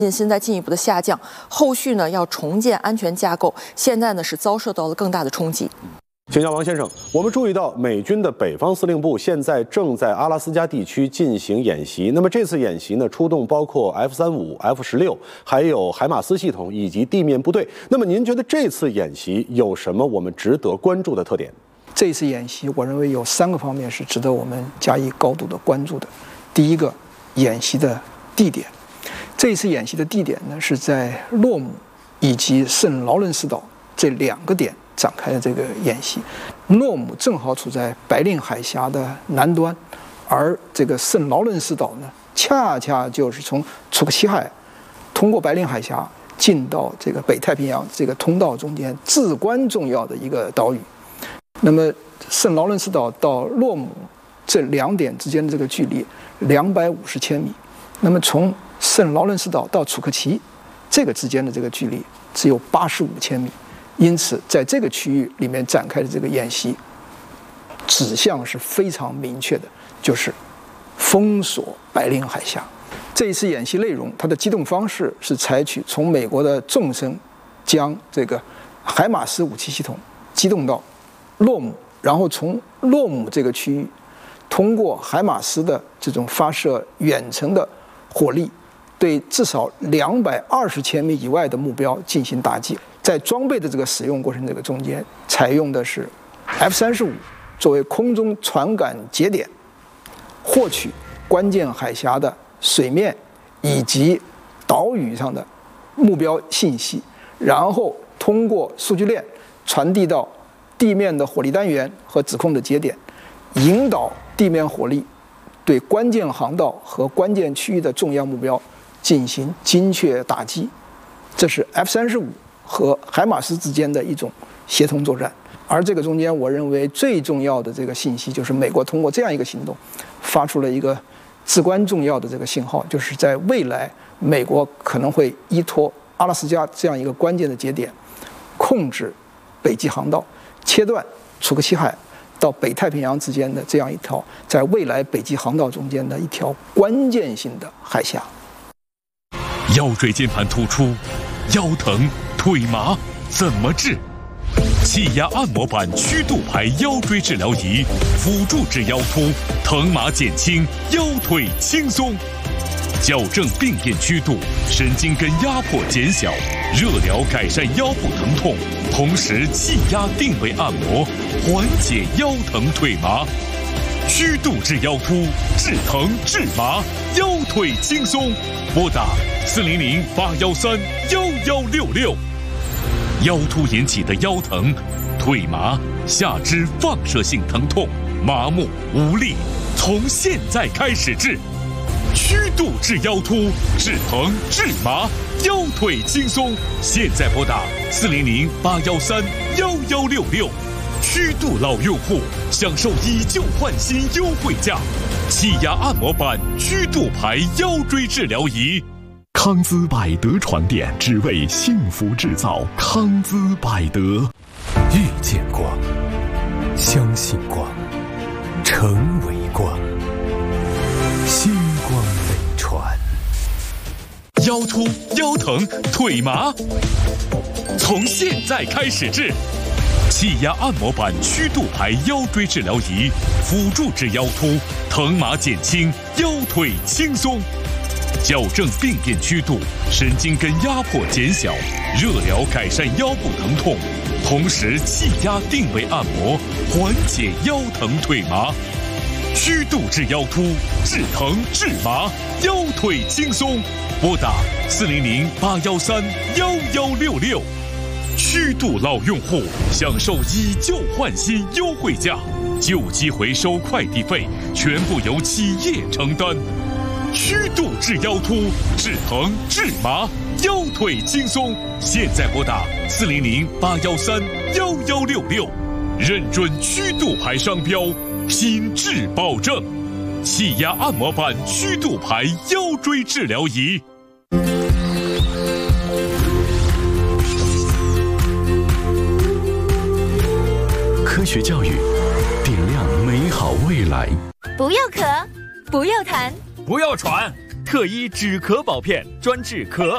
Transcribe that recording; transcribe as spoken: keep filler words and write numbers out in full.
现在进一步的下降，后续呢要重建安全架构，现在呢是遭受到了更大的冲击。 请教王先生，我们注意到美军的北方司令部现在正在阿拉斯加地区进行演习。那么这次演习呢，出动包括 F 三十五、F 十六，还有海马斯系统以及地面部队。那么您觉得这次演习有什么我们值得关注的特点？ 这次演习，我认为有三个方面是值得我们加以高度的关注的。第一个，演习的地点。这一次演习的地点呢，是在洛姆以及圣劳伦斯岛这两个点展开的这个演习。洛姆正好处在白令海峡的南端，而这个圣劳伦斯岛呢，恰恰就是从楚克奇海通过白令海峡进到这个北太平洋这个通道中间至关重要的一个岛屿。那么圣劳伦斯岛到洛姆这两点之间的这个距离两百五十千米，那么从圣劳伦斯岛到楚克奇这个之间的这个距离只有八十五千米，因此在这个区域里面展开的这个演习指向是非常明确的，就是封锁白令海峡。这一次演习内容，它的机动方式是采取从美国的纵深将这个海马斯武器系统机动到洛姆，然后从洛姆这个区域通过海马斯的这种发射远程的火力，对至少两百二十千米以外的目标进行打击。在装备的这个使用过程这个中间，采用的是 F 三十五作为空中传感节点，获取关键海峡的水面以及岛屿上的目标信息，然后通过数据链传递到地面的火力单元和指控的节点，引导地面火力对关键航道和关键区域的重要目标进行精确打击。这是 F 三十五和海马斯之间的一种协同作战。而这个中间，我认为最重要的这个信息，就是美国通过这样一个行动，发出了一个至关重要的这个信号，就是在未来，美国可能会依托阿拉斯加这样一个关键的节点，控制北极航道，切断楚克奇海到北太平洋之间的这样一条在未来北极航道中间的一条关键性的海峡。 腰椎间盘突出、腰疼、腿麻怎么治？气压按摩板曲度牌腰椎治疗仪，辅助治腰突，疼麻减轻，腰腿轻松，矫正病变曲度，神经根压迫减小，热疗改善腰部疼痛，同时气压定位按摩，缓解腰疼腿麻。曲度治腰突，治疼治麻，腰腿轻松。拨打四零零八幺三幺幺六六。腰突引起的腰疼、腿麻、下肢放射性疼痛、麻木无力，从现在开始治。曲度治腰突，治疼治麻，腰腿轻松。现在拨打四零零八幺三幺幺六六。曲度老用户享受以旧换新优惠价，气压按摩板曲度牌腰椎治疗仪。 康姿百德床垫，只为幸福制造。康姿百德， 遇见光，相信光，成为光，星光美传。 腰突、腰疼、腿麻，从现在开始治。气压按摩板曲度牌腰椎治疗仪，辅助治腰突，疼麻减轻，腰腿轻松。矫正病变曲度，神经根压迫减小，热疗改善腰部疼痛，同时气压定位按摩，缓解腰疼腿麻。曲度治腰突，治疼治麻，腰腿轻松。拨打四零零八幺三幺幺六六。曲度老用户享受以旧换新优惠价，旧机回收快递费全部由企业承担。曲度治腰突，治疼治麻，腰腿轻松。现在拨打四零零八幺三幺幺六六，认准曲度牌商标，品质保证。气压按摩板曲度牌腰椎治疗仪。 科学教育，点亮美好未来。 不要咳，不要痰， 不要喘，特一止咳宝片专治咳、